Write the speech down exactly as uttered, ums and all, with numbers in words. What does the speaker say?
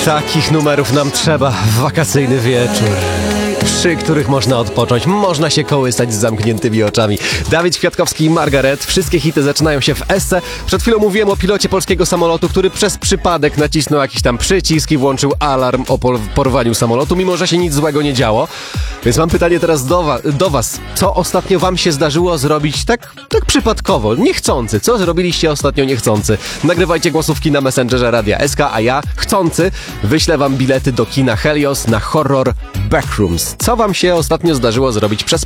Takich numerów nam trzeba w wakacyjny wieczór, przy których można odpocząć, można się kołysać z zamkniętymi oczami. Dawid Kwiatkowski i Margaret. Wszystkie hity zaczynają się w Esse. Przed chwilą mówiłem o pilocie polskiego samolotu, który przez przypadek nacisnął jakiś tam przycisk i włączył alarm o porwaniu samolotu, mimo że się nic złego nie działo. Więc mam pytanie teraz do, wa- do was. Co ostatnio wam się zdarzyło zrobić tak, tak przypadkowo, niechcący? Co zrobiliście ostatnio niechcący? Nagrywajcie głosówki na Messengerze Radia S K, a ja, chcący, wyślę wam bilety do kina Helios na horror Backrooms. Co wam się ostatnio zdarzyło zrobić przez